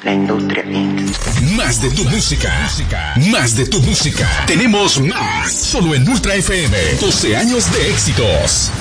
La Industria Inc. Más de tu música. Más de tu música. Tenemos más. Solo en Ultra FM. 12 años de éxitos.